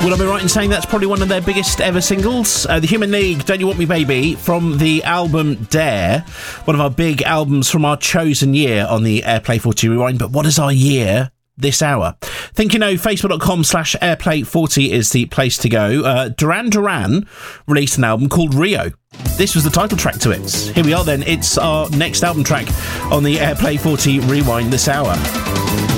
Would I be right in saying that's probably one of their biggest ever singles? The Human League, Don't You Want Me Baby, from the album Dare, one of our big albums from our chosen year on the Airplay 40 Rewind. But what is our year this hour? Think you know, facebook.com/airplay40 is the place to go. Duran Duran released an album called Rio. This was the title track to it. Here we are then, it's our next album track on the Airplay 40 Rewind this hour.